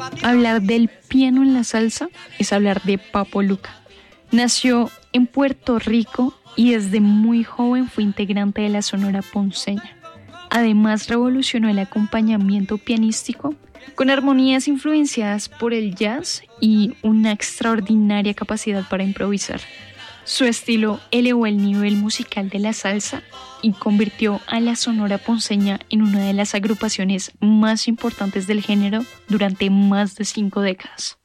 Hablar del piano en la salsa es hablar de Papo Luca. Nació en Puerto Rico y desde muy joven fue integrante de la Sonora Ponceña. Además, revolucionó el acompañamiento pianístico con armonías influenciadas por el jazz y una extraordinaria capacidad para improvisar. Su estilo elevó el nivel musical de la salsa y convirtió a la Sonora Ponceña en una de las agrupaciones más importantes del género durante más de 5 décadas.